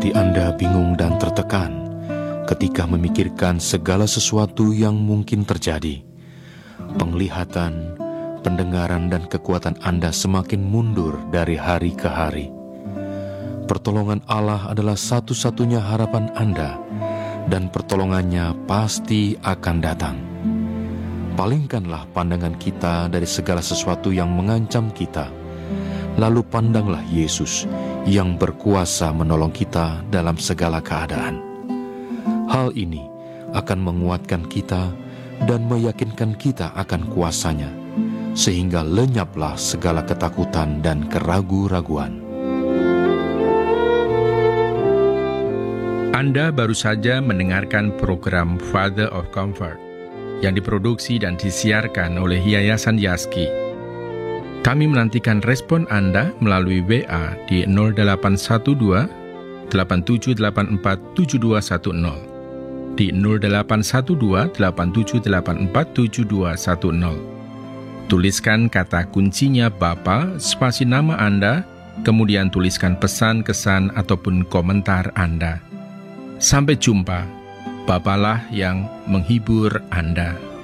hati Anda bingung dan tertekan ketika memikirkan segala sesuatu yang mungkin terjadi? Penglihatan, pendengaran, dan kekuatan Anda semakin mundur dari hari ke hari. Pertolongan Allah adalah satu-satunya harapan Anda, dan pertolongannya pasti akan datang. Palingkanlah pandangan kita dari segala sesuatu yang mengancam kita, lalu pandanglah Yesus yang berkuasa menolong kita dalam segala keadaan. Hal ini akan menguatkan kita dan meyakinkan kita akan kuasanya, sehingga lenyaplah segala ketakutan dan keraguan-raguan. Anda baru saja mendengarkan program Father of Comfort yang diproduksi dan disiarkan oleh Yayasan Yaski. Kami menantikan respon Anda melalui WA di 0812 8784 7210, di 0812 8784 7210. Tuliskan kata kuncinya Bapa, spasi nama Anda, kemudian tuliskan pesan, kesan, ataupun komentar Anda. Sampai jumpa. Bapalah yang menghibur Anda.